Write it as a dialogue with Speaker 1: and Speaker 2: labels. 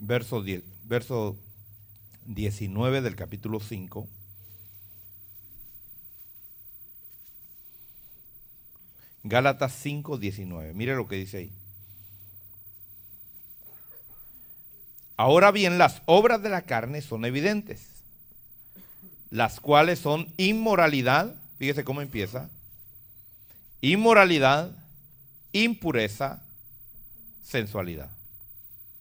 Speaker 1: verso 19 del capítulo 5. Gálatas 5, 19. Mire lo que dice ahí. Ahora bien, las obras de la carne son evidentes, las cuales son inmoralidad, fíjese cómo empieza, inmoralidad, impureza, sensualidad.